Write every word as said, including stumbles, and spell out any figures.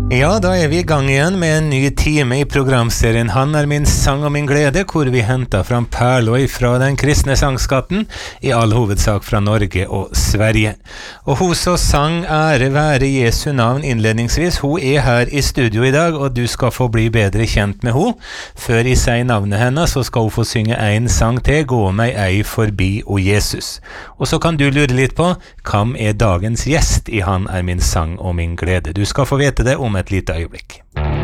Ja, da er vi I gang igjen med en ny time I programserien Han er min sang og min glede, hvor vi henter fram perler fra den kristne sangskatten, I all hovedsak fra Norge og Sverige. Og hos oss sang ære være Jesu navn innledningsvis. Hun er her I studio I dag, og du skal få bli bedre kjent med hun. Før I sier navnet henne, så skal hun få synge en sang til, Gå meg ei forbi o Jesus. Og så kan du lure litt på, hvem er dagens gjest I Han er min sang og min glede? Du skal få vete det om et lite øyeblikk.